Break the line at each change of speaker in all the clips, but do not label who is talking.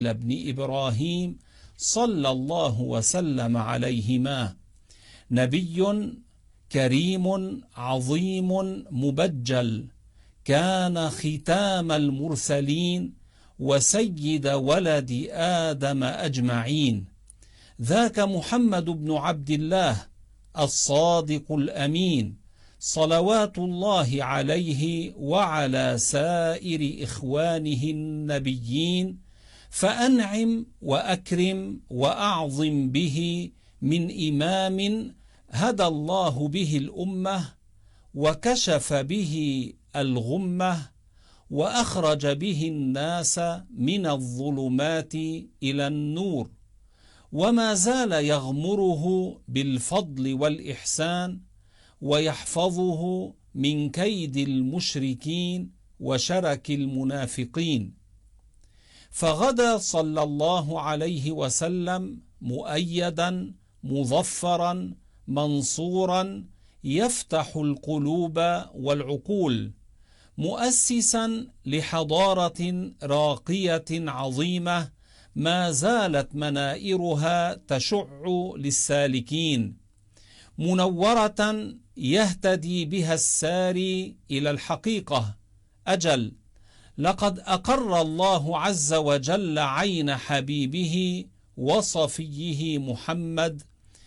بن إبراهيم صلى الله وسلم عليهما، نبي كريم عظيم مبجل، كان ختام المرسلين وسيد ولد آدم أجمعين. ذاك محمد بن عبد الله الصادق الأمين، صلوات الله عليه وعلى سائر إخوانه النبيين، فأنعم وأكرم وأعظم به من إمام هدى الله به الأمة، وكشف به الغمة، وأخرج به الناس من الظلمات إلى النور، وما زال يغمره بالفضل والإحسان، ويحفظه من كيد المشركين وشرك المنافقين. فغدا صلى الله عليه وسلم مؤيدا مظفرا منصورا، يفتح القلوب والعقول، مؤسسا لحضارة راقية عظيمة ما زالت منائرها تشع للسالكين، منورة يهتدي بها الساري إلى الحقيقة. أجل، لقد أقر الله عز وجل عين حبيبه وصفيه محمد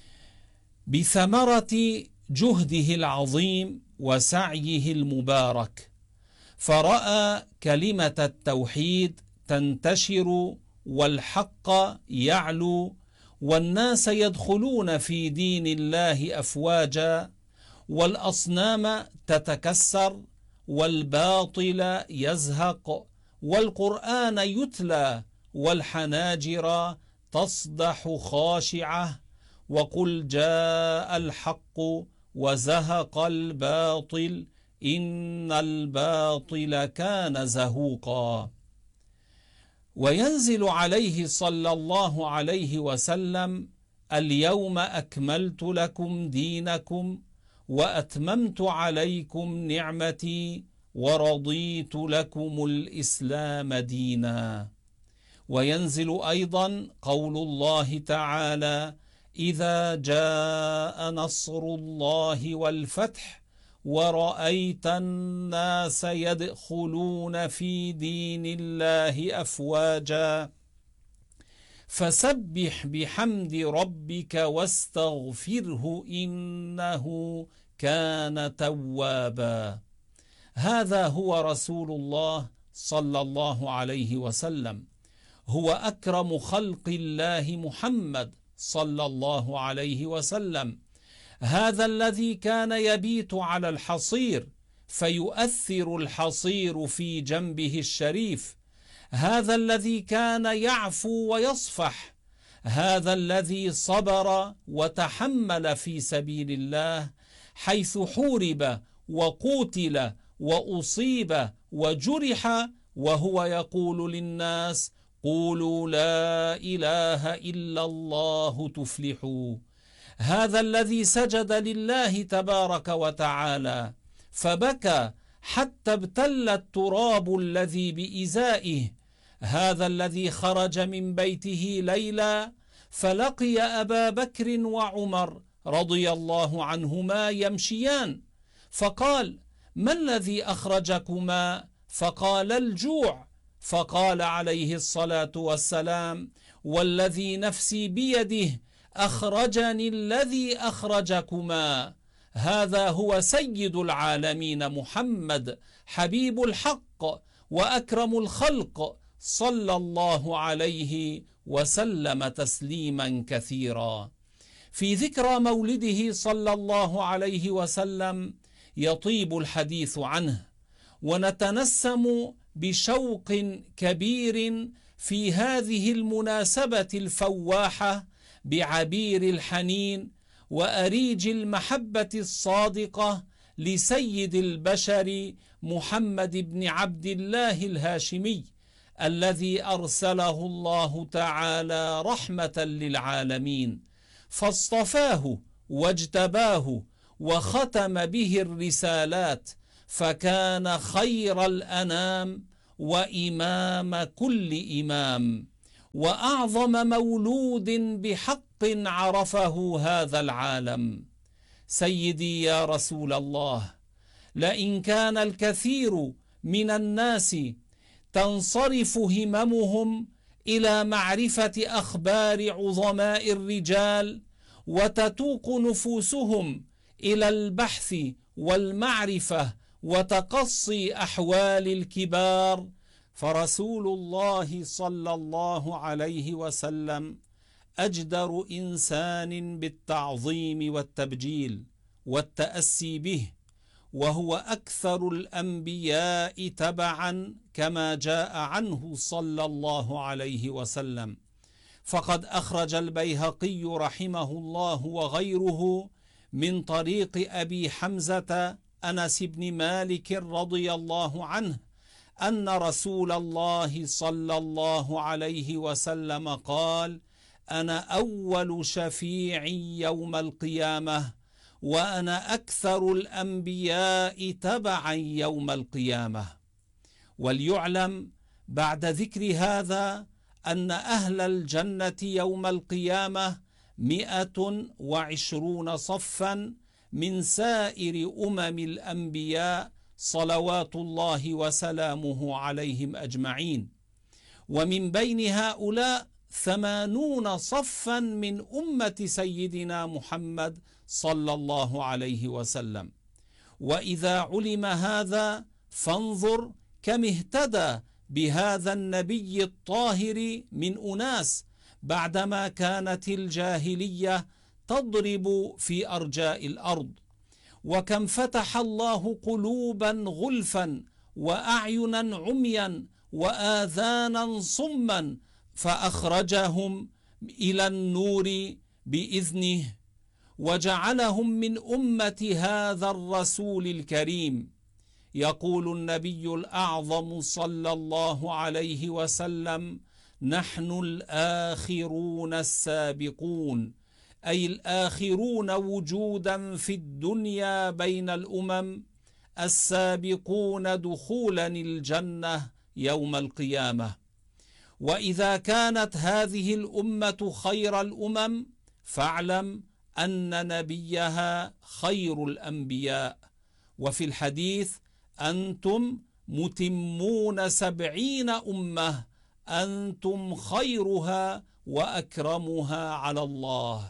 بثمرة جهده العظيم وسعيه المبارك، فرأى كلمة التوحيد تنتشر والحق يعلو، والناس يدخلون في دين الله أفواجا، والأصنام تتكسر، والباطل يزهق، والقرآن يتلى، والحناجر تصدح خاشعة، وقل جاء الحق وزهق الباطل إن الباطل كان زهوقا. وينزل عليه صلى الله عليه وسلم: اليوم أكملت لكم دينكم وأتممت عليكم نعمتي ورضيت لكم الإسلام دينا. وينزل أيضا قول الله تعالى: إذا جاء نصر الله والفتح ورأيت الناس يدخلون في دين الله أفواجا فسبح بحمد ربك واستغفره إنه كان توابا. هذا هو رسول الله صلى الله عليه وسلم، هو أكرم خلق الله محمد صلى الله عليه وسلم، هذا الذي كان يبيت على الحصير فيؤثر الحصير في جنبه الشريف، هذا الذي كان يعفو ويصفح، هذا الذي صبر وتحمل في سبيل الله حيث حورب وقوتل وأصيب وجرح، وهو يقول للناس: قولوا لا إله إلا الله تفلحوا. هذا الذي سجد لله تبارك وتعالى فبكى حتى ابتل التراب الذي بإزائه، هذا الذي خرج من بيته ليلا فلقي أبا بكر وعمر رضي الله عنهما يمشيان، فقال: ما الذي أخرجكما؟ فقال: الجوع. فقال عليه الصلاة والسلام: والذي نفسي بيده أخرجني الذي أخرجكما. هذا هو سيد العالمين محمد حبيب الحق وأكرم الخلق صلى الله عليه وسلم تسليما كثيرا. في ذكرى مولده صلى الله عليه وسلم يطيب الحديث عنه، ونتنسم بشوق كبير في هذه المناسبة الفواحة بعبير الحنين وأريج المحبة الصادقة لسيد البشر محمد بن عبد الله الهاشمي، الذي أرسله الله تعالى رحمة للعالمين، فاصطفاه واجتباه وختم به الرسالات، فكان خير الأنام وإمام كل إمام. وأعظم مولود بحق عرفه هذا العالم. سيدي يا رسول الله، لئن كان الكثير من الناس تنصرف هممهم إلى معرفة أخبار عظماء الرجال، وتتوق نفوسهم إلى البحث والمعرفة وتقصي أحوال الكبار، فرسول الله صلى الله عليه وسلم أجدر إنسان بالتعظيم والتبجيل والتأسي به، وهو أكثر الأنبياء تبعا كما جاء عنه صلى الله عليه وسلم. فقد أخرج البيهقي رحمه الله وغيره من طريق أبي حمزة أنس بن مالك رضي الله عنه أن رسول الله صلى الله عليه وسلم قال: أنا أول شفيع يوم القيامة، وأنا أكثر الأنبياء تبعا يوم القيامة. وليعلم بعد ذكر هذا أن أهل الجنة يوم القيامة 120 صفا من سائر أمم الأنبياء صلوات الله وسلامه عليهم أجمعين، ومن بين هؤلاء 80 صفا من أمة سيدنا محمد صلى الله عليه وسلم. وإذا علم هذا فانظر كم اهتدى بهذا النبي الطاهر من أناس بعدما كانت الجاهلية تضرب في أرجاء الأرض، وكم فتح الله قلوبا غلفا وأعينا عميا وآذانا صما فأخرجهم إلى النور بإذنه، وجعلهم من أمة هذا الرسول الكريم. يقول النبي الأعظم صلى الله عليه وسلم: نحن الآخرون السابقون، أي الآخرون وجودا في الدنيا بين الأمم، السابقون دخولا الجنة يوم القيامة. وإذا كانت هذه الأمة خير الأمم فاعلم أن نبيها خير الأنبياء. وفي الحديث: أنتم متمون 70 أمة، أنتم خيرها وأكرمها على الله.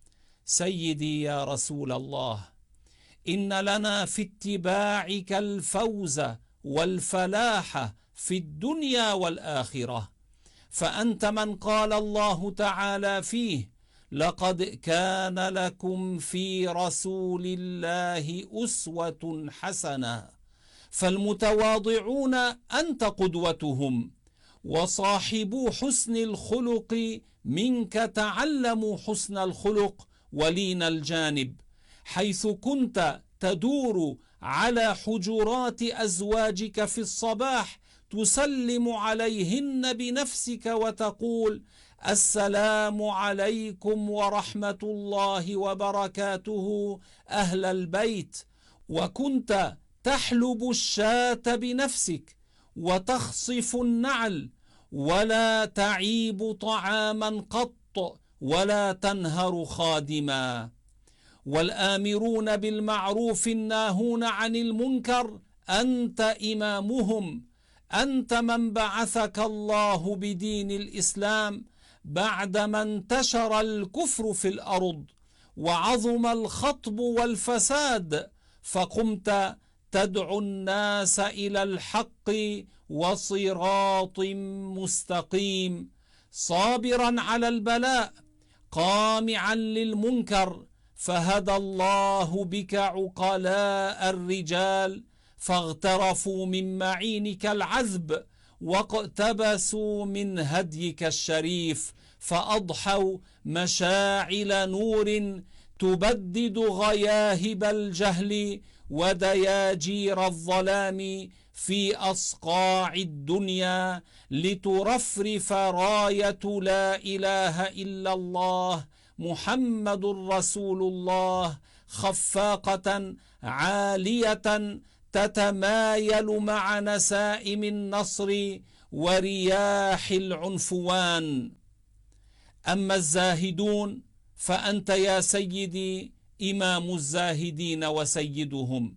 سيدي يا رسول الله، إن لنا في اتباعك الفوز والفلاح في الدنيا والآخرة، فأنت من قال الله تعالى فيه: لقد كان لكم في رسول الله أسوة حسنة. فالمتواضعون أنت قدوتهم، وصاحبو حسن الخلق منك تعلموا حسن الخلق ولين الجانب، حيث كنت تدور على حجرات أزواجك في الصباح تسلم عليهن بنفسك وتقول: السلام عليكم ورحمة الله وبركاته أهل البيت، وكنت تحلب الشاة بنفسك وتخصف النعل، ولا تعيب طعاما قط ولا تنهر خادما. والآمرون بالمعروف الناهون عن المنكر أنت إمامهم، أنت من بعثك الله بدين الإسلام بعدما انتشر الكفر في الأرض وعظم الخطب والفساد، فقمت تدعو الناس إلى الحق وصراط مستقيم، صابرا على البلاء قامعا للمنكر، فهدى الله بك عقلاء الرجال فاغترفوا من معينك العذب واقتبسوا من هديك الشريف، فأضحوا مشاعل نور تبدد غياهب الجهل ودياجير الظلام في أصقاع الدنيا، لترفرف راية لا إله إلا الله محمد رسول الله خفاقة عالية تتمايل مع نسائم النصر ورياح العنفوان. أما الزاهدون فأنت يا سيدي إمام الزاهدين وسيدهم،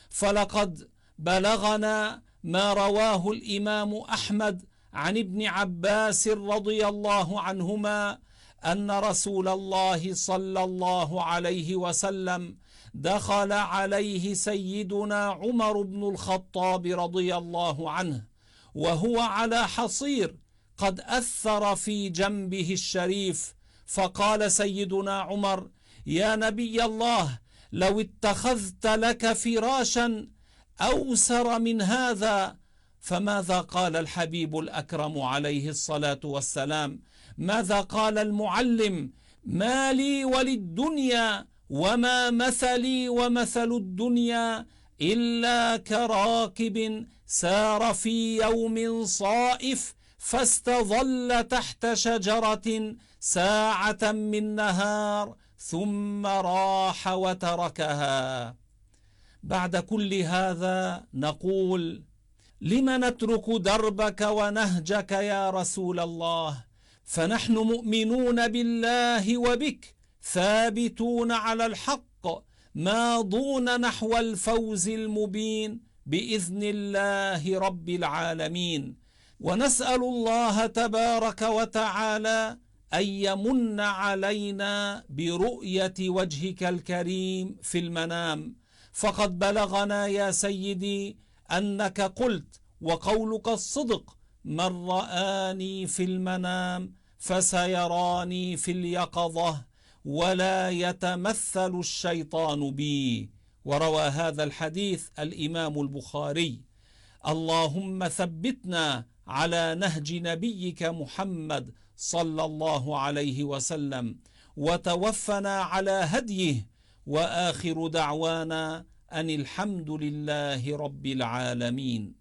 فلقد بلغنا ما رواه الإمام أحمد عن ابن عباس رضي الله عنهما أن رسول الله صلى الله عليه وسلم دخل عليه سيدنا عمر بن الخطاب رضي الله عنه وهو على حصير قد أثر في جنبه الشريف، فقال سيدنا عمر: يا نبي الله، لو اتخذت لك فراشا أوسر من هذا. فماذا قال الحبيب الأكرم عليه الصلاة والسلام؟ ماذا قال المعلم؟ ما لي وللدنيا وما مثلي ومثل الدنيا إلا كراكب سار في يوم صائف فاستظل تحت شجرة ساعة من نهار ثم راح وتركها. بعد كل هذا نقول: لم نترك دربك ونهجك يا رسول الله؟ فنحن مؤمنون بالله وبك، ثابتون على الحق، ماضون نحو الفوز المبين بإذن الله رب العالمين. ونسأل الله تبارك وتعالى أن يمن علينا برؤية وجهك الكريم في المنام، فقد بلغنا يا سيدي أنك قلت، وقولك الصدق: من رآني في المنام فسيراني في اليقظة ولا يتمثل الشيطان بي. وروى هذا الحديث الإمام البخاري. اللهم ثبتنا على نهج نبيك محمد صلى الله عليه وسلم، وتوفنا على هديه، وآخر دعوانا أن الحمد لله رب العالمين.